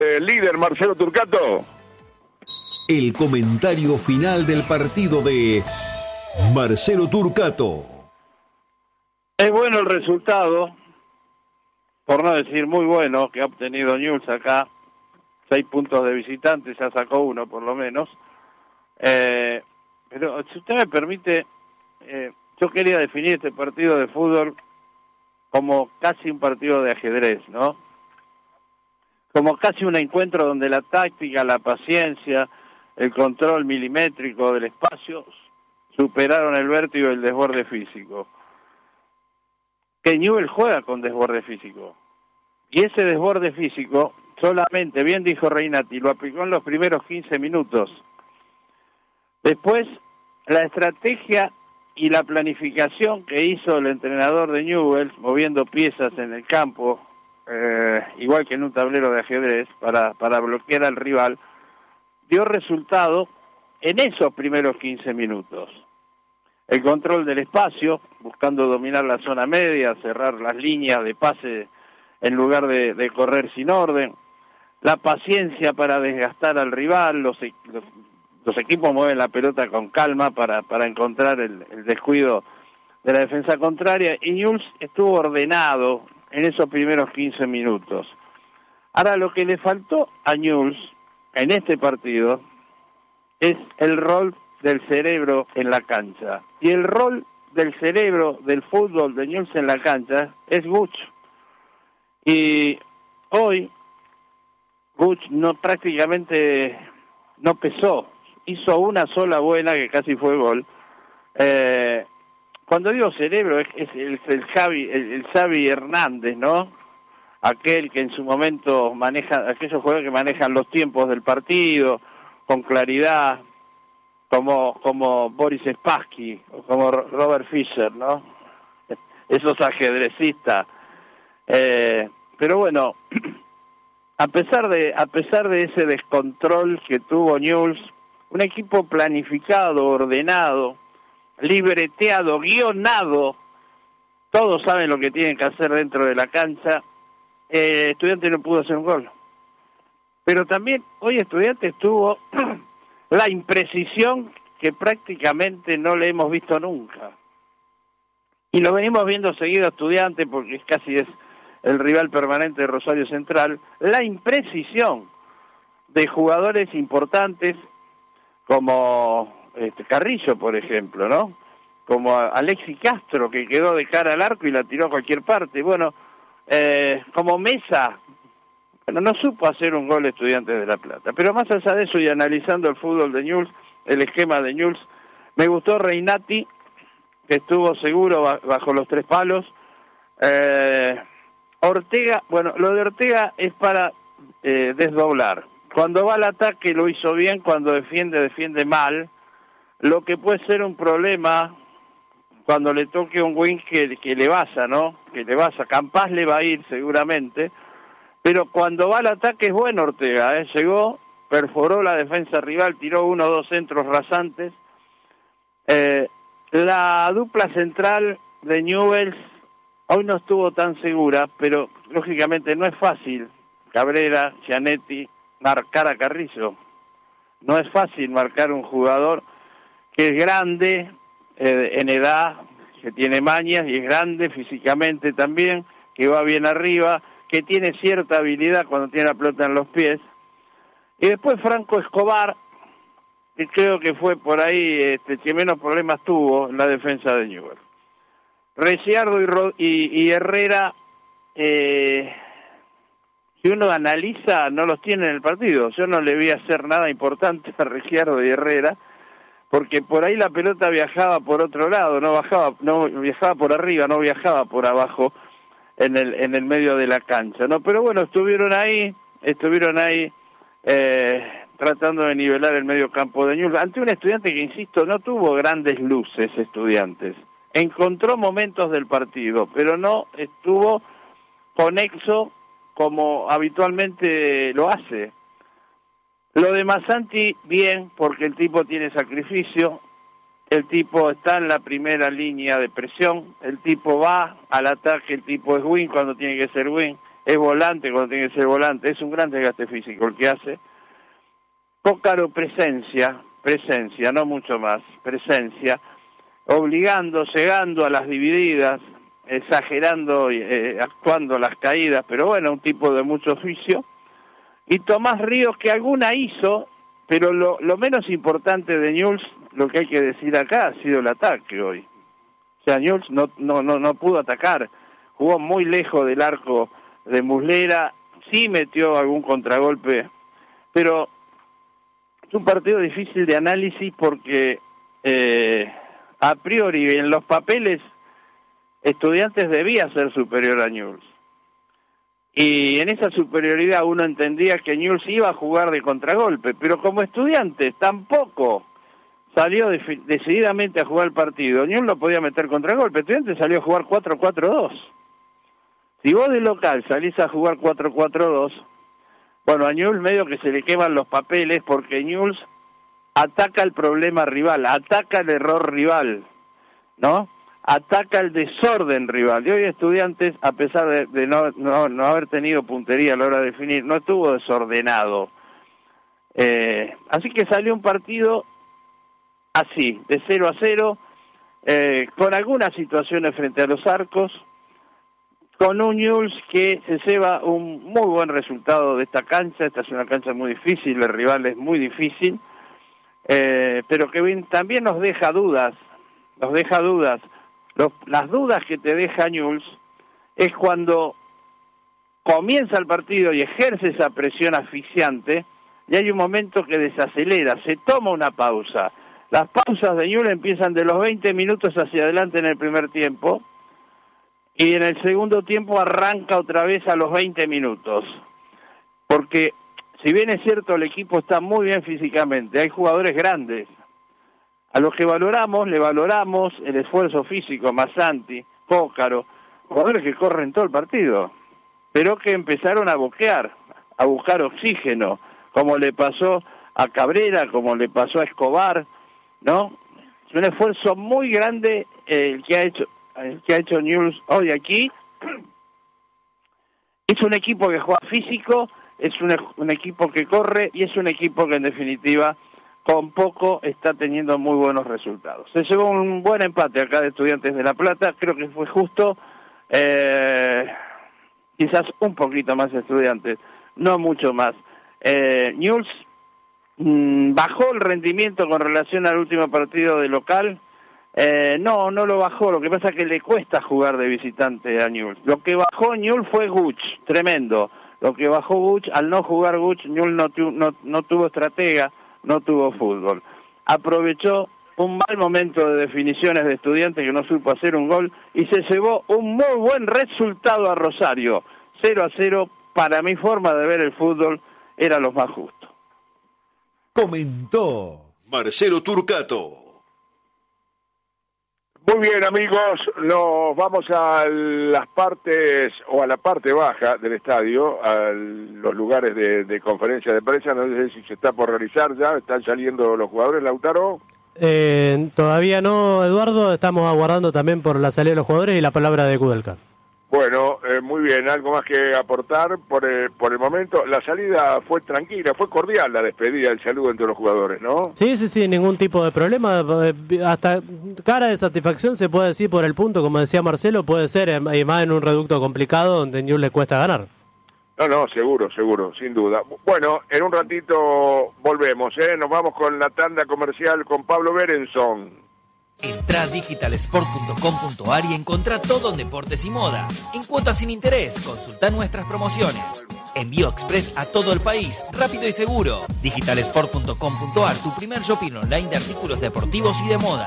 El líder Marcelo Turcato. El comentario final del partido de Marcelo Turcato. Es bueno el resultado, por no decir muy bueno, que ha obtenido Newell's acá. 6 puntos de visitantes, ya sacó uno por lo menos. Pero si usted me permite, yo quería definir este partido de fútbol como casi un partido de ajedrez, ¿no? Como casi un encuentro donde la táctica, la paciencia, el control milimétrico del espacio superaron el vértigo y el desborde físico. Que Newell's juega con desborde físico. Y ese desborde físico solamente, bien dijo Reinati, lo aplicó en los primeros 15 minutos. Después, la estrategia y la planificación que hizo el entrenador de Newell's, moviendo piezas en el campo, igual que en un tablero de ajedrez, para bloquear al rival, dio resultado en esos primeros 15 minutos. El control del espacio, buscando dominar la zona media, cerrar las líneas de pase en lugar de correr sin orden, la paciencia para desgastar al rival, los equipos mueven la pelota con calma para encontrar el descuido de la defensa contraria, y Newell's estuvo ordenado en esos primeros 15 minutos. Ahora, lo que le faltó a Newell's en este partido es el rol del cerebro en la cancha. Y el rol del cerebro del fútbol de Newell's en la cancha es Guch. Y hoy Guch prácticamente no pesó. Hizo una sola buena que casi fue gol. Cuando digo cerebro es el Xavi Hernández, ¿no? Aquel que en su momento maneja, aquellos jugadores que manejan los tiempos del partido con claridad, como Boris Spassky o como Robert Fischer, ¿no? Esos ajedrecistas. Pero bueno, a pesar de ese descontrol que tuvo Newell's, un equipo planificado, ordenado, libreteado, guionado, todos saben lo que tienen que hacer dentro de la cancha. Estudiantes no pudo hacer un gol. Pero también hoy Estudiantes tuvo la imprecisión que prácticamente no le hemos visto nunca. Y lo venimos viendo seguido a Estudiantes porque casi es el rival permanente de Rosario Central. La imprecisión de jugadores importantes como Carrillo, por ejemplo, ¿no? Como Alexis Castro, que quedó de cara al arco y la tiró a cualquier parte. Bueno, como Mesa, bueno, no supo hacer un gol Estudiantes de La Plata. Pero más allá de eso, y analizando el fútbol de Newell's, el esquema de Newell's, me gustó Reinati, que estuvo seguro bajo los 3 palos. Ortega, bueno, lo de Ortega es para desdoblar. Cuando va al ataque lo hizo bien, cuando defiende mal. Lo que puede ser un problema cuando le toque un wing que le vaya, ¿no? Que le vaya. Campás le va a ir seguramente, pero cuando va al ataque es bueno Ortega, llegó, perforó la defensa rival, tiró 1 o 2 centros rasantes. La dupla central de Newell's hoy no estuvo tan segura, pero lógicamente no es fácil, Cabrera, Gianetti, marcar a Carrillo. No es fácil marcar un jugador que es grande en edad, que tiene mañas y es grande físicamente también, que va bien arriba, que tiene cierta habilidad cuando tiene la pelota en los pies. Y después Franco Escobar, que creo que fue por ahí que menos problemas tuvo en la defensa de Newell's. Ricciardo y Herrera, si uno analiza, no los tiene en el partido. Yo no le vi hacer nada importante a Ricciardo y Herrera, porque por ahí la pelota viajaba por otro lado, no viajaba por arriba, no viajaba por abajo en el medio de la cancha, ¿no? Pero bueno, estuvieron ahí tratando de nivelar el medio campo de Newell's ante un Estudiante que, insisto, no tuvo grandes luces. Estudiantes encontró momentos del partido, pero no estuvo conexo como habitualmente lo hace. Lo de Masanti, bien, porque el tipo tiene sacrificio, el tipo está en la primera línea de presión, el tipo va al ataque, el tipo es win cuando tiene que ser win, es volante cuando tiene que ser volante, es un gran desgaste físico el que hace. Cócaro presencia, no mucho más, presencia, obligando, cegando a las divididas, exagerando, actuando las caídas, pero bueno, un tipo de mucho oficio. Y Tomás Ríos, que alguna hizo, pero lo menos importante de Newell's, lo que hay que decir acá, ha sido el ataque hoy. O sea, Newell's no pudo atacar, jugó muy lejos del arco de Muslera, sí metió algún contragolpe, pero es un partido difícil de análisis porque a priori en los papeles Estudiantes debía ser superior a Newell's. Y en esa superioridad uno entendía que Newell's iba a jugar de contragolpe, pero como Estudiantes tampoco salió decididamente a jugar el partido. Newell's no podía meter contragolpe, Estudiantes salió a jugar 4-4-2. Si vos de local salís a jugar 4-4-2, bueno, a Newell's medio que se le queman los papeles porque Newell's ataca el problema rival, ataca el error rival, ¿no? Ataca el desorden rival. Y hoy Estudiantes, a pesar de no haber tenido puntería a la hora de definir, no estuvo desordenado. Así que salió un partido así, de 0-0, con algunas situaciones frente a los arcos, con un Newell's que se lleva un muy buen resultado de esta cancha. Esta es una cancha muy difícil, el rival es muy difícil, pero que también nos deja dudas. Las dudas que te deja Newell's es cuando comienza el partido y ejerce esa presión asfixiante y hay un momento que desacelera, se toma una pausa. Las pausas de Newell's empiezan de los 20 minutos hacia adelante en el primer tiempo y en el segundo tiempo arranca otra vez a los 20 minutos. Porque si bien es cierto el equipo está muy bien físicamente, hay jugadores grandes. A los que le valoramos el esfuerzo físico, Massanti, Cócaro, jugadores que corren todo el partido, pero que empezaron a boquear, a buscar oxígeno, como le pasó a Cabrera, como le pasó a Escobar, ¿no? Es un esfuerzo muy grande el que ha hecho Newell's hoy aquí. Es un equipo que juega físico, es un equipo que corre y es un equipo que en definitiva con poco está teniendo muy buenos resultados. Se llevó un buen empate acá de Estudiantes de La Plata, creo que fue justo, quizás un poquito más Estudiantes, no mucho más. Newell's bajó el rendimiento con relación al último partido de local. No lo bajó, lo que pasa es que le cuesta jugar de visitante a Newell's. Lo que bajó Newell's fue Guch, tremendo. Lo que bajó Guch, al no jugar Guch, Newell's no tuvo estratega, no tuvo fútbol. Aprovechó un mal momento de definiciones de Estudiantes que no supo hacer un gol y se llevó un muy buen resultado a Rosario. 0-0, para mi forma de ver el fútbol, era lo más justo. Comentó Marcelo Turcato. Muy bien, amigos, nos vamos a las partes, o a la parte baja del estadio, a los lugares de conferencia de prensa. No sé si se está por realizar ya, están saliendo los jugadores, Lautaro. Todavía no, Eduardo, estamos aguardando también por la salida de los jugadores y la palabra de Kudelka. Bueno, muy bien, algo más que aportar por el momento. La salida fue tranquila, fue cordial la despedida, el saludo entre los jugadores, ¿no? Sí, ningún tipo de problema, hasta cara de satisfacción se puede decir por el punto, como decía Marcelo, puede ser, y más en un reducto complicado donde Newell's le cuesta ganar. No, seguro, sin duda. Bueno, en un ratito volvemos, nos vamos con la tanda comercial con Pablo Berenson. Entrá a digitalsport.com.ar y encontrá todo en deportes y moda. En cuotas sin interés, consultá nuestras promociones. Envío express a todo el país, rápido y seguro. Digitalsport.com.ar, tu primer shopping online de artículos deportivos y de moda.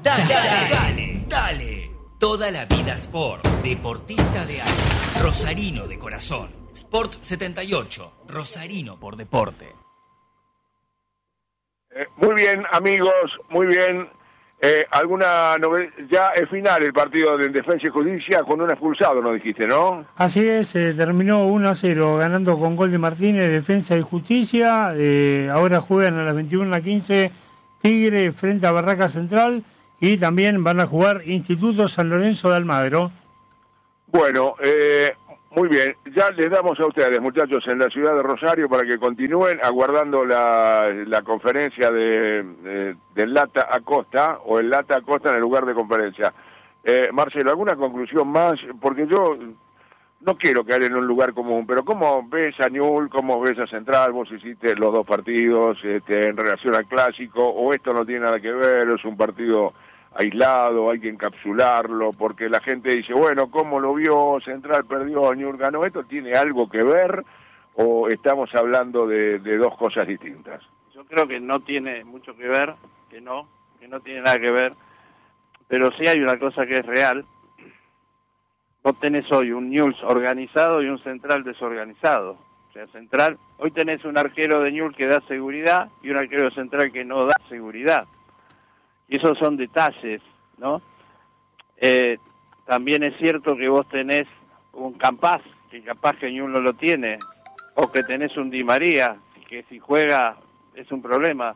Dale. Toda la vida Sport. Deportista de alma. Rosarino de corazón. Sport 78. Rosarino por deporte. Muy bien, amigos, muy bien. ¿Alguna novedad? Ya es final el partido de Defensa y Justicia con un expulsado, ¿no dijiste, no? Así es, terminó 1-0, ganando con gol de Martínez, Defensa y Justicia. Ahora juegan a las 21:15 Tigre frente a Barraca Central y también van a jugar Instituto San Lorenzo de Almagro. Bueno, Muy bien, ya les damos a ustedes, muchachos, en la ciudad de Rosario para que continúen aguardando la conferencia del Lata Acosta, o el Lata Acosta en el lugar de conferencia. Marcelo, ¿alguna conclusión más? Porque yo no quiero caer en un lugar común, pero ¿cómo ves a Newell's, cómo ves a Central? Vos hiciste los dos partidos en relación al clásico, o esto no tiene nada que ver, es un partido aislado, hay que encapsularlo, porque la gente dice, bueno, ¿cómo lo vio? Central perdió, Newell's ganó. ¿Esto tiene algo que ver o estamos hablando de dos cosas distintas? Yo creo que no tiene mucho que ver, que no tiene nada que ver, pero sí hay una cosa que es real. Vos tenés hoy un Newell's organizado y un Central desorganizado. O sea, Central, hoy tenés un arquero de Newell's que da seguridad y un arquero de Central que no da seguridad. Y esos son detalles, ¿no? También es cierto que vos tenés un Campás, que capaz que Newell's no lo tiene, o que tenés un Di María, que si juega es un problema.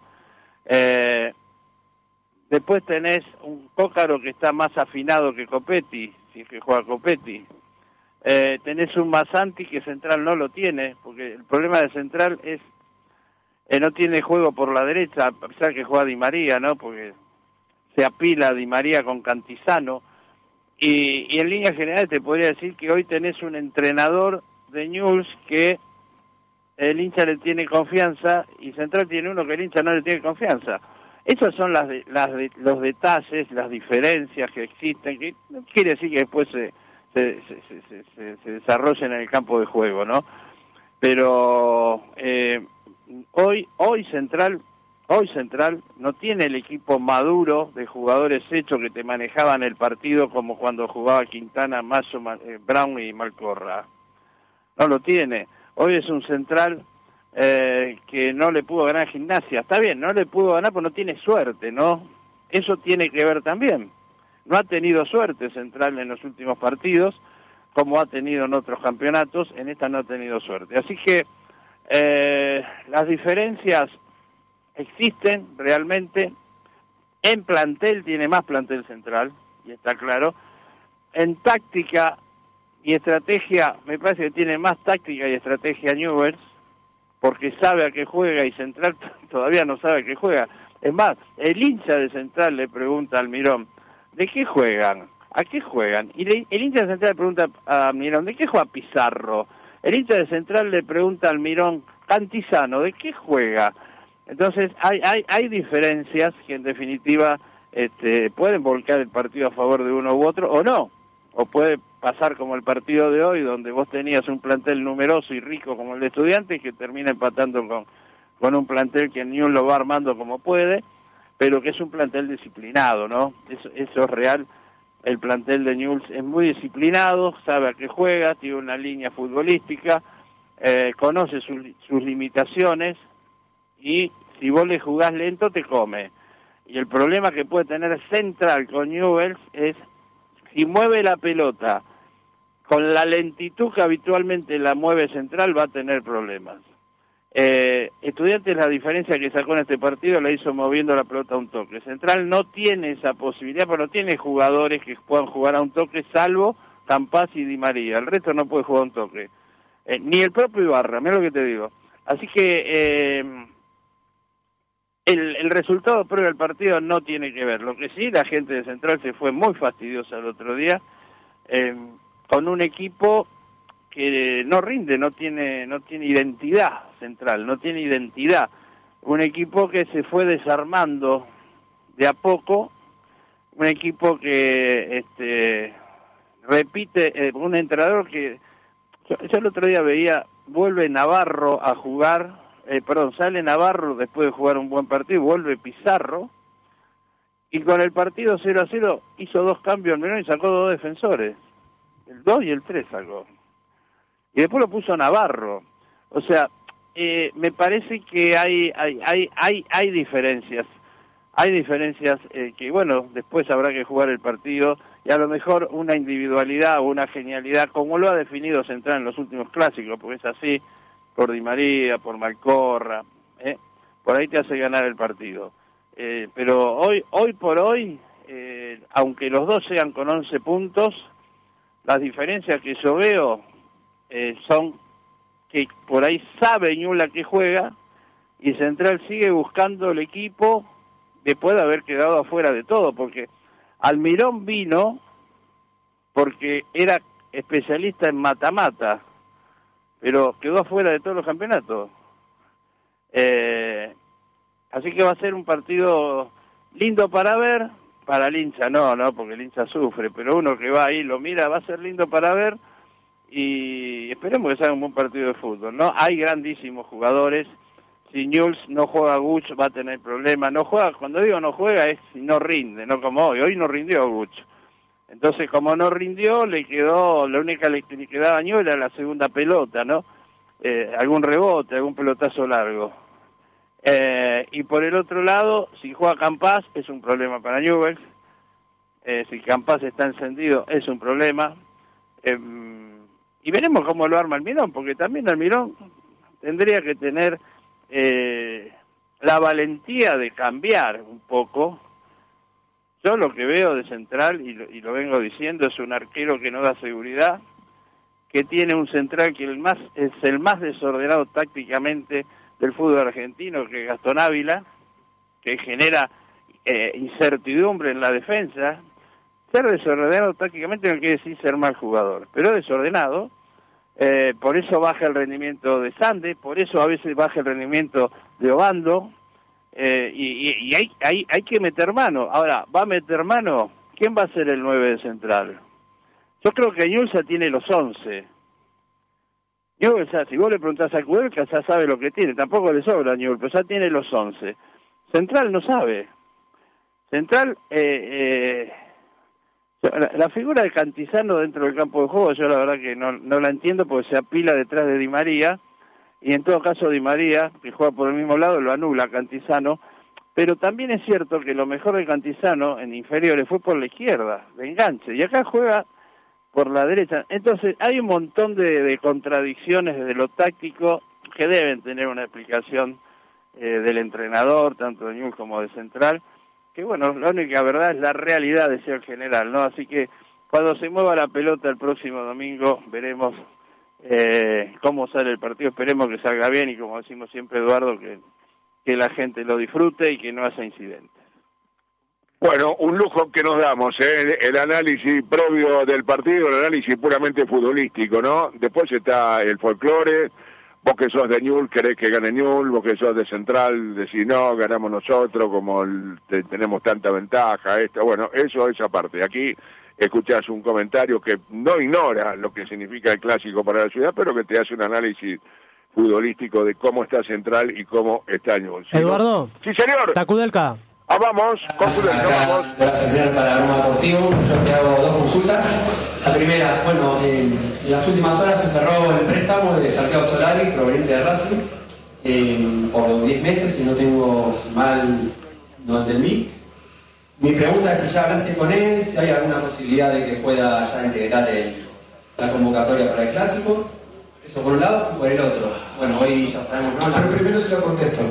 Después tenés un Cócaro que está más afinado que Copetti, si es que juega Copetti. Tenés un Masanti que Central no lo tiene, porque el problema de Central es no tiene juego por la derecha, a pesar que juega Di María, ¿no? Porque se apila Di María con Cantizano, y en líneas generales te podría decir que hoy tenés un entrenador de Newell's que el hincha le tiene confianza y Central tiene uno que el hincha no le tiene confianza. Esos son los detalles, las diferencias que existen, que no quiere decir que después se desarrollen en el campo de juego, ¿no? Pero hoy Central no tiene el equipo maduro de jugadores hechos que te manejaban el partido como cuando jugaba Quintana, Mazo, Brown y Malcorra. No lo tiene. Hoy es un Central que no le pudo ganar a Gimnasia. Está bien, no le pudo ganar porque no tiene suerte, ¿no? Eso tiene que ver también. No ha tenido suerte Central en los últimos partidos, como ha tenido en otros campeonatos. En esta no ha tenido suerte. Así que las diferencias existen realmente. En plantel tiene más plantel Central, y está claro. En táctica y estrategia, me parece que tiene más táctica y estrategia Newell's, porque sabe a qué juega, y Central todavía no sabe a qué juega. Es más, el hincha de Central le pregunta al Almirón, ¿de qué juegan? ¿A qué juegan? Y el hincha de Central le pregunta a Almirón, ¿de qué juega Pizarro? El hincha de Central le pregunta al Almirón, Cantizano, ¿de qué juega? Entonces hay diferencias que en definitiva pueden volcar el partido a favor de uno u otro o no, o puede pasar como el partido de hoy, donde vos tenías un plantel numeroso y rico como el de Estudiantes, que termina empatando con un plantel que Newell's lo va armando como puede, pero que es un plantel disciplinado, ¿no? Eso es real. El plantel de Newell's es muy disciplinado, sabe a qué juega, tiene una línea futbolística, conoce sus limitaciones, y si vos le jugás lento te come. Y el problema que puede tener Central con Newell's es, si mueve la pelota con la lentitud que habitualmente la mueve Central, va a tener problemas. Estudiantes, la diferencia que sacó en este partido la hizo moviendo la pelota a un toque. Central no tiene esa posibilidad, pero no tiene jugadores que puedan jugar a un toque, salvo Campás y Di María. El resto no puede jugar a un toque. Ni el propio Ibarra, mira lo que te digo. Así que el resultado previo al partido no tiene que ver. Lo que sí, la gente de Central se fue muy fastidiosa el otro día, con un equipo que no rinde, no tiene identidad Central, no tiene identidad. Un equipo que se fue desarmando de a poco, un equipo que repite, un entrenador que... Yo el otro día veía, vuelve Navarro a jugar, sale Navarro después de jugar un buen partido, vuelve Pizarro, y con el partido 0-0 hizo dos cambios al menor y sacó dos defensores, el 2 y el 3 sacó. Y después lo puso Navarro. O sea, me parece que hay diferencias. Hay diferencias que, bueno, después habrá que jugar el partido y a lo mejor una individualidad o una genialidad, como lo ha definido Central en los últimos clásicos, porque es así, por Di María, por Malcorra, por ahí te hace ganar el partido. Pero hoy por hoy, aunque los dos sean con 11 puntos, las diferencias que yo veo son que por ahí sabe Ñula que juega, y Central sigue buscando el equipo después de haber quedado afuera de todo, porque Almirón vino porque era especialista en mata-mata, pero quedó afuera de todos los campeonatos. Así que va a ser un partido lindo para ver, para el hincha no, porque el hincha sufre, pero uno que va ahí lo mira, va a ser lindo para ver, y esperemos que sea un buen partido de fútbol, ¿no? Hay grandísimos jugadores. Si Newell's no juega Guch va a tener problemas. No juega, cuando digo no juega es si no rinde, no como hoy no rindió Guch. Entonces, como no rindió, le quedó, la única que le quedaba a Newell's era la segunda pelota, ¿no? Algún rebote, algún pelotazo largo. Y por el otro lado, si juega Campás, es un problema para Newell's. Si Campás está encendido, es un problema. Y veremos cómo lo arma Almirón, porque también Almirón tendría que tener la valentía de cambiar un poco. Yo lo que veo de Central, y lo vengo diciendo, es un arquero que no da seguridad, que tiene un central que es el más desordenado tácticamente del fútbol argentino, que es Gastón Ávila, que genera incertidumbre en la defensa. Ser desordenado tácticamente no quiere decir ser mal jugador, pero desordenado. Por eso baja el rendimiento de Sande, por eso a veces baja el rendimiento de Obando, y hay que meter mano. Ahora, ¿va a meter mano? ¿Quién va a ser el 9 de Central? Yo creo que Newell's ya tiene los 11. Newell's, si vos le preguntás a Kudelka, ya sabe lo que tiene. Tampoco le sobra a Newell's, pero ya tiene los 11. Central no sabe. Central, la figura de Cantizano dentro del campo de juego, yo la verdad que no la entiendo, porque se apila detrás de Di María, y en todo caso Di María, que juega por el mismo lado, lo anula a Cantizano. Pero también es cierto que lo mejor de Cantizano en inferiores fue por la izquierda, de enganche, y acá juega por la derecha. Entonces hay un montón de contradicciones desde lo táctico que deben tener una explicación del entrenador, tanto de Newell's como de Central, que bueno, la única verdad es la realidad, decía el general, ¿no? Así que cuando se mueva la pelota el próximo domingo veremos cómo sale el partido. Esperemos que salga bien, y como decimos siempre, Eduardo, que la gente lo disfrute y que no haya incidentes. Bueno, un lujo que nos damos, el análisis previo del partido, el análisis puramente futbolístico, ¿no? Después está el folclore. Vos que sos de Newell's querés que gane Newell's, vos que sos de Central decís no, ganamos nosotros, como tenemos tanta ventaja, bueno, eso es aparte. Aquí escuchás un comentario que no ignora lo que significa el clásico para la ciudad, pero que te hace un análisis futbolístico de cómo está Central y cómo está Newell's. Eduardo. Sí, señor. Takudelka. Vamos, con Kudelka, vamos. Gracias, señor, para Aroma Deportivo. Yo te hago dos consultas. La primera, bueno, en las últimas horas se cerró el préstamo de Santiago Solari, proveniente de Racing, por 10 meses, si no tengo mal, no entendí. Mi pregunta es si ya hablaste con él, si hay alguna posibilidad de que pueda ya integrar la convocatoria para el Clásico. Eso por un lado, y por el otro. Bueno, hoy ya sabemos, ¿no? Pero primero se lo contesto.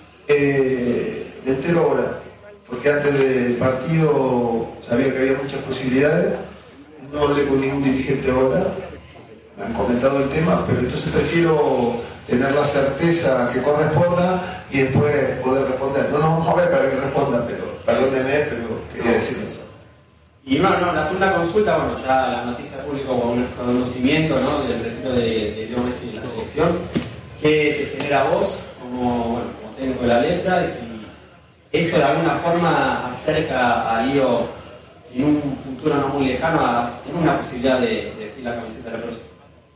Me entero ahora, porque antes del partido sabía que había muchas posibilidades. No hablé con ningún dirigente ahora, me han comentado el tema, pero entonces prefiero tener la certeza que corresponda y después poder responder. No nos vamos a ver para que responda, pero perdóneme, pero quería decir eso. Y la segunda consulta, bueno, ya la noticia pública con conocimiento, ¿no?, del retiro de Leo Messi en la selección. ¿Qué te genera a vos como técnico de la letra? Y si esto de alguna forma acerca a Lío en un futuro no muy lejano a tener una posibilidad de vestir la camiseta de la próxima.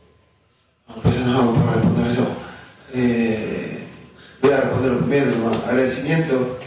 Pues no puedo responder yo. Voy a responder primero, ¿no? Agradecimiento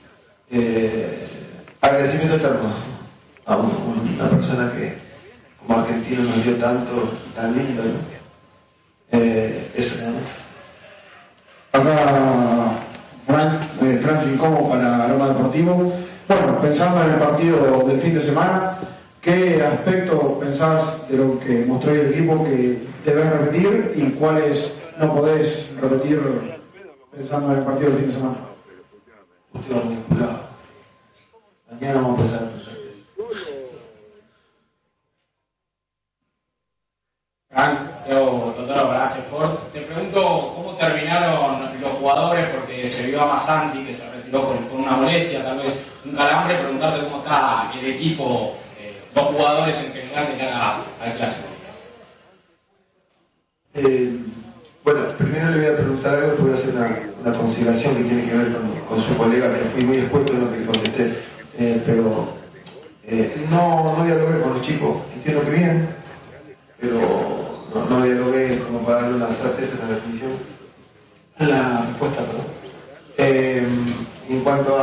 eterno a una persona que como argentino nos dio tanto, tan lindo, ¿no? Eso, ¿no? Acá Francis Como para Aroma Deportivo. Bueno, pensando en el partido del fin de semana, ¿qué aspecto pensás de lo que mostró el equipo que debes repetir y cuáles no podés repetir pensando en el partido del fin de semana? Usted va muy apurado. Mañana vamos a empezar nosotros. Te hago jugadores, porque se vio a Masanti que se retiró con una molestia, tal vez un calambre, preguntarte cómo está el equipo, los jugadores en general de cara al clásico. Bueno, primero le voy a preguntar algo, después voy a hacer una consideración que tiene que ver con su colega, que fui muy expuesto en lo que le contesté, pero no dialogué con los chicos, entiendo que bien, pero no dialogué como para darle una certeza en la definición, en la respuesta, perdón. En cuanto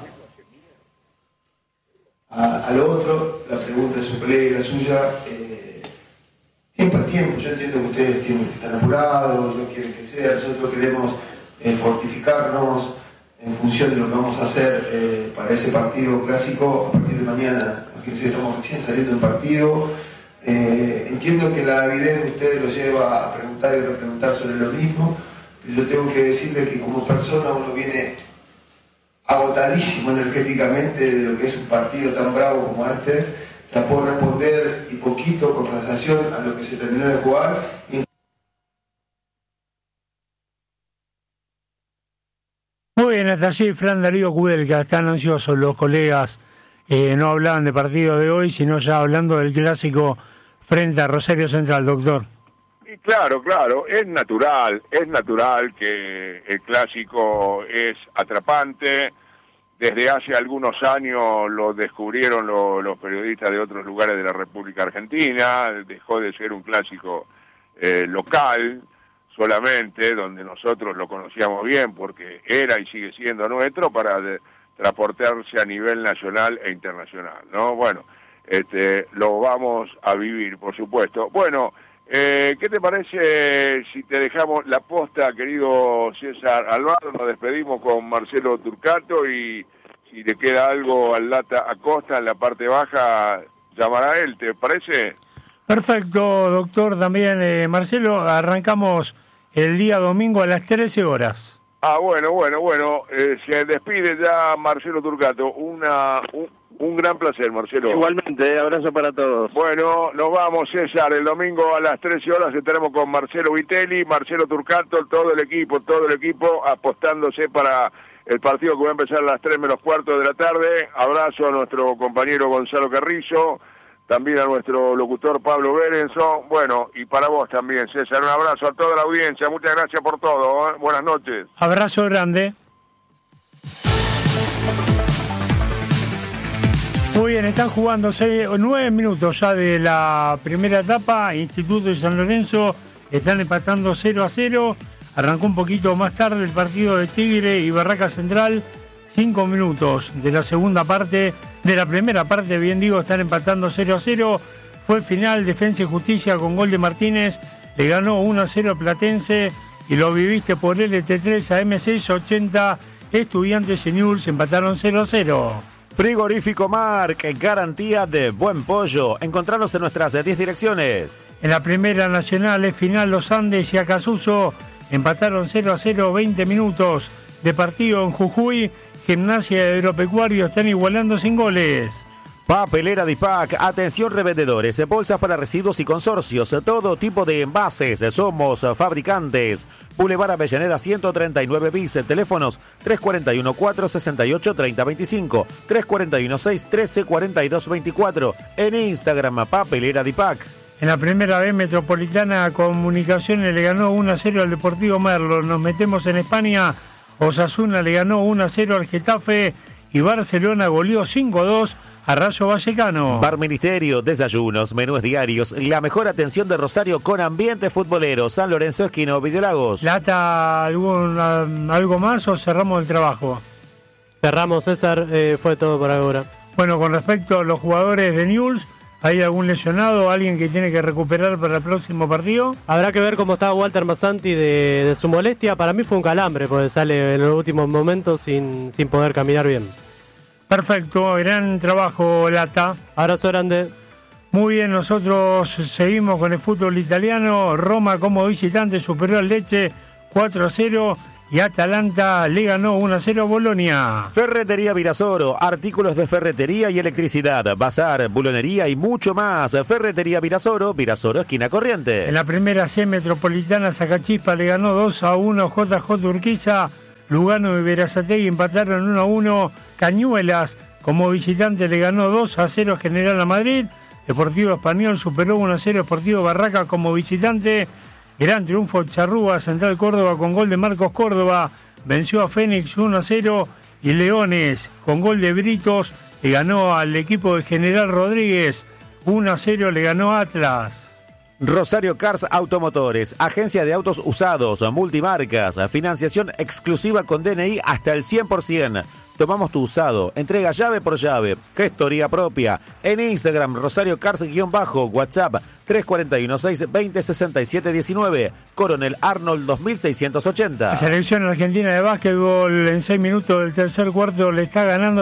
a lo otro, la pregunta de su colega y la suya, tiempo al tiempo. Yo entiendo que ustedes están apurados, no quieren que sea, nosotros queremos fortificarnos en función de lo que vamos a hacer para ese partido clásico a partir de mañana. Imagínense, estamos recién saliendo del partido. Entiendo que la avidez de ustedes los lleva a preguntar y repreguntar sobre lo mismo. Yo tengo que decirles que como persona uno viene agotadísimo energéticamente de lo que es un partido tan bravo como este. O sea, puedo responder y poquito con relación a lo que se terminó de jugar. Muy bien, hasta allí Fran Darío Kudelka. Están ansiosos los colegas, no hablaban de partido de hoy, sino ya hablando del clásico frente a Rosario Central, doctor. Y claro, es natural que el clásico es atrapante. Desde hace algunos años lo descubrieron los periodistas de otros lugares de la República Argentina, dejó de ser un clásico local solamente, donde nosotros lo conocíamos bien porque era y sigue siendo nuestro, para transportarse a nivel nacional e internacional, ¿no? Bueno, lo vamos a vivir, por supuesto. Bueno, ¿qué te parece si te dejamos la posta, querido César Alvaro? Nos despedimos con Marcelo Turcato y si le queda algo al Lata Acosta en la parte baja, llamará a él, ¿te parece? Perfecto, doctor. También, Marcelo, arrancamos el día domingo a las 13 horas. Bueno, se despide ya Marcelo Turcato. Un gran placer, Marcelo. Igualmente, abrazo para todos. Bueno, nos vamos, César. El domingo a las 13 horas estaremos con Marcelo Vitelli, Marcelo Turcato, todo el equipo apostándose para el partido que va a empezar a las 3 menos cuarto de la tarde. Abrazo a nuestro compañero Gonzalo Carrizo, también a nuestro locutor Pablo Berenson. Bueno, y para vos también, César, un abrazo a toda la audiencia. Muchas gracias por todo, ¿eh? Buenas noches. Abrazo grande. Muy bien, están jugando 9 minutos ya de la primera etapa. Instituto de San Lorenzo están empatando 0-0. Arrancó un poquito más tarde el partido de Tigre y Barraca Central. 5 minutos de la segunda parte, de la primera parte, bien digo, están empatando 0-0. Fue final, Defensa y Justicia con gol de Martínez. Le ganó 1-0 a Platense y lo viviste por LT3 a M680. Estudiantes y Newell's empataron 0-0. Frigorífico Marc, garantía de buen pollo. Encontranos en nuestras 10 direcciones. En la primera nacional es final, Los Andes y Acasuso empataron 0-0, 20 minutos de partido en Jujuy. Gimnasia y Agropecuario están igualando sin goles. Papelera Dipac, atención revendedores, bolsas para residuos y consorcios, todo tipo de envases, somos fabricantes. Boulevard Avellaneda 139 bis, teléfonos 341-468-3025, 341-613-4224, en Instagram Papelera Dipac. En la primera B Metropolitana Comunicaciones le ganó 1-0 al Deportivo Merlo. Nos metemos en España, Osasuna le ganó 1-0 al Getafe y Barcelona goleó 5-2 a Rayo Vallecano. Bar Ministerio, desayunos, menús diarios, la mejor atención de Rosario con ambiente futbolero. San Lorenzo, esquina Videolagos. ¿Lata algo más o cerramos el trabajo? Cerramos, César, fue todo por ahora. Bueno, con respecto a los jugadores de Newell's, ¿hay algún lesionado, alguien que tiene que recuperar para el próximo partido? Habrá que ver cómo está Walter Masanti de su molestia. Para mí fue un calambre, porque sale en los últimos momentos sin poder caminar bien. Perfecto, gran trabajo, Lata. Abrazo grande. Muy bien, nosotros seguimos con el fútbol italiano. Roma como visitante superó al Lecce 4-0 y Atalanta le ganó 1-0 a Bolonia. Ferretería Virasoro, artículos de ferretería y electricidad, bazar, bulonería y mucho más. Ferretería Virasoro, Virasoro, esquina Corrientes. En la primera C Metropolitana, Sacachispa le ganó 2-1 JJ Urquiza Lugano y Berazategui empataron 1-1. Cañuelas como visitante le ganó 2-0 General a Madrid. Deportivo Español superó 1-0 Deportivo Barraca como visitante. Gran triunfo Charrúa, Central Córdoba con gol de Marcos Córdoba. Venció a Fénix 1-0 y Leones con gol de Britos le ganó al equipo de General Rodríguez. 1-0 le ganó Atlas. Rosario Cars Automotores, agencia de autos usados, multimarcas, financiación exclusiva con DNI hasta el 100%. Tomamos tu usado, entrega llave por llave, gestoría propia. En Instagram, Rosario Cars-, WhatsApp 341-620-6719, Coronel Arnold 2680. La selección argentina de básquetbol en 6 minutos del tercer cuarto le está ganando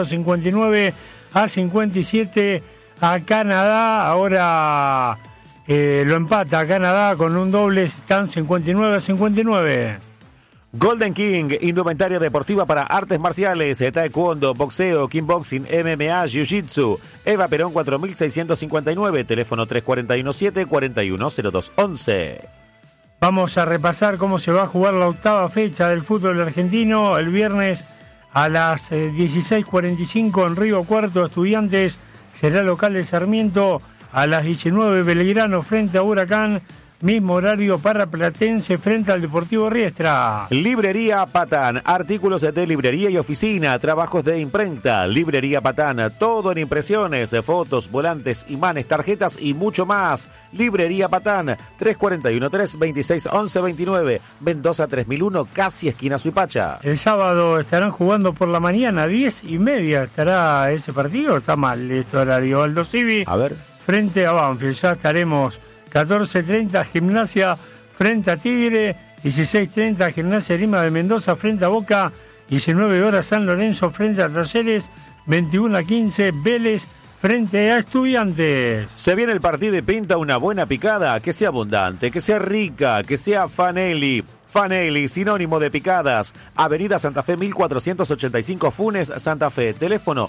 59-57 a Canadá. Ahora lo empata a Canadá con un doble, están 59-59. Golden King, indumentaria deportiva para artes marciales, taekwondo, boxeo, kickboxing, MMA, jiu-jitsu. Eva Perón 4659, teléfono 341-741-0211. Vamos a repasar cómo se va a jugar la octava fecha del fútbol argentino. El viernes a las 16:45 en Río Cuarto, Estudiantes será local de Sarmiento. A las 19 Belgrano frente a Huracán. Mismo horario para Platense frente al Deportivo Riestra. Librería Patán, artículos de librería y oficina, trabajos de imprenta. Librería Patán, todo en impresiones, fotos, volantes, imanes, tarjetas y mucho más. Librería Patán, 341-326-1129, Mendoza 3001, casi esquina Suipacha. El sábado estarán jugando por la mañana, 10:30 estará ese partido. Está mal este horario. Aldo Civi, a ver, frente a Banfield, ya estaremos. 14:30 Gimnasia frente a Tigre, 16:30 Gimnasia Lima de Mendoza frente a Boca, 19 horas San Lorenzo frente a Talleres, 21:15 Vélez frente a Estudiantes. Se viene el partido y pinta una buena picada, que sea abundante, que sea rica, que sea Fanelli. Fanelli, sinónimo de picadas. Avenida Santa Fe 1485 Funes, Santa Fe. Teléfono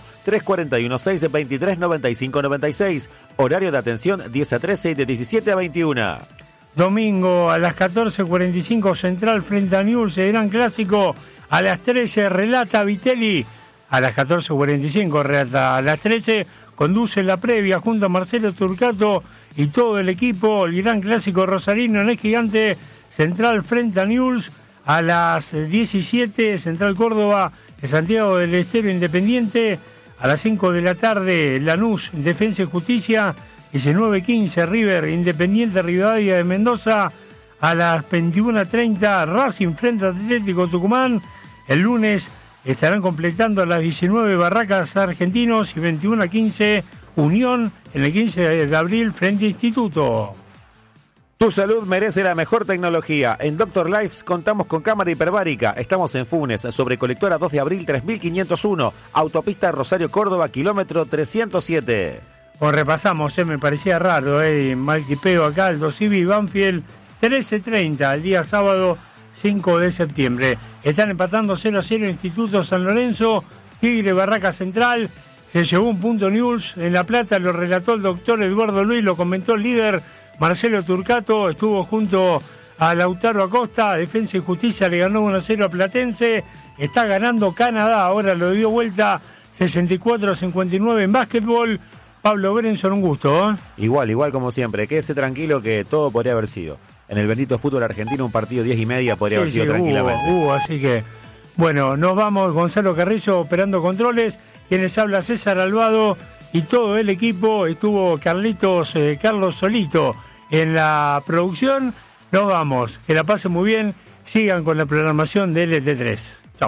341-623-9596. Horario de atención 10 a 13 y de 17 a 21. Domingo a las 14:45 Central frente a Newell's, gran clásico. A las 13 relata Vitelli. A las 14:45 relata. A las 13 conduce la previa junto a Marcelo Turcato y todo el equipo. El gran clásico rosarino en el Gigante. Central frente a Newell's. A las 17 Central Córdoba de Santiago del Estero Independiente. A las 5 de la tarde Lanús Defensa y Justicia. 19:15 River Independiente Rivadavia de Mendoza. A las 21:30 Racing frente a Atlético Tucumán. El lunes estarán completando a las 19 Barracas Argentinos y 21:15 Unión en el 15 de abril frente a Instituto. Tu salud merece la mejor tecnología. En Dr. Lives contamos con cámara hiperbárica. Estamos en Funes, sobre Colectora 2 de abril 3501, autopista Rosario Córdoba, kilómetro 307. Os repasamos, me parecía raro, mal tipeo acá, Aldo Civi, Banfield, 13:30, el día sábado 5 de septiembre. Están empatando 0-0 Instituto San Lorenzo, Tigre Barraca Central, se llevó un punto Newell's en La Plata, lo relató el doctor Eduardo Luis, lo comentó el líder Marcelo Turcato, estuvo junto a Lautaro Acosta, Defensa y Justicia le ganó 1-0 a Platense, está ganando Canadá, ahora lo dio vuelta 64-59 en básquetbol. Pablo Berenson, un gusto. Igual como siempre, quédese tranquilo que todo podría haber sido. En el bendito fútbol argentino un partido 10:30 podría haber sido tranquilamente. Así que, bueno, nos vamos, Gonzalo Carrillo operando controles, quienes habla César Alvado y todo el equipo, estuvo Carlos Solito en la producción. Nos vamos, que la pasen muy bien, sigan con la programación de LT3. Chau.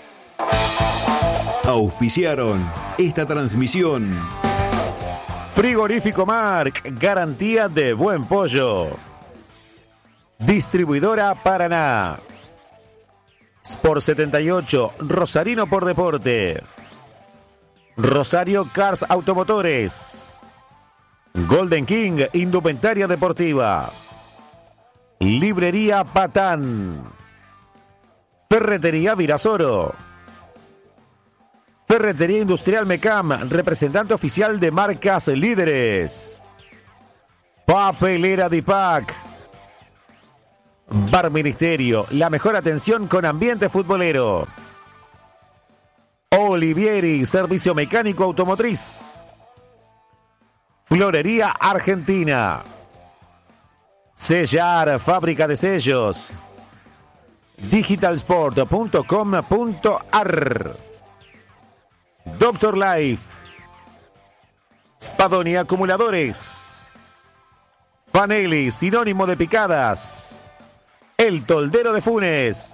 Auspiciaron esta transmisión. Frigorífico Marc, garantía de buen pollo. Distribuidora Paraná. Sport 78, Rosarino por deporte. Rosario Cars Automotores. Golden King, indumentaria deportiva. Librería Patán. Ferretería Virasoro. Ferretería Industrial Mecam, representante oficial de marcas líderes. Papelera Dipac. Bar Ministerio, la mejor atención con ambiente futbolero. Olivieri, servicio mecánico automotriz. Florería Argentina. Sellar, fábrica de sellos. Digitalsport.com.ar. Doctor Life. Spadoni Acumuladores. Fanelli, sinónimo de picadas. El Toldero de Funes.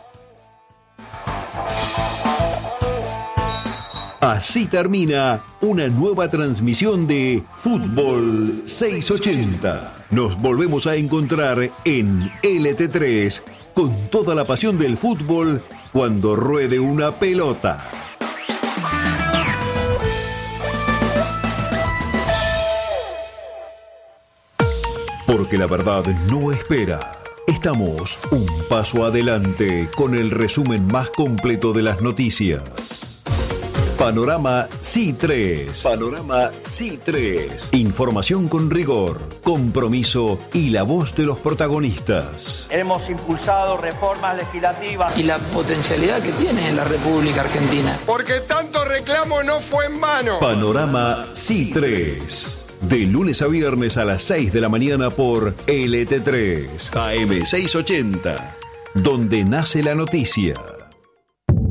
Así termina una nueva transmisión de Fútbol 680. Nos volvemos a encontrar en LT3 con toda la pasión del fútbol cuando ruede una pelota. Porque la verdad no espera. Estamos un paso adelante con el resumen más completo de las noticias. Panorama C3. Panorama C3. Información con rigor, compromiso y la voz de los protagonistas. Hemos impulsado reformas legislativas. Y la potencialidad que tiene la República Argentina. Porque tanto reclamo no fue en vano. Panorama C3. De lunes a viernes a las 6 de la mañana por LT3 AM 680, donde nace la noticia.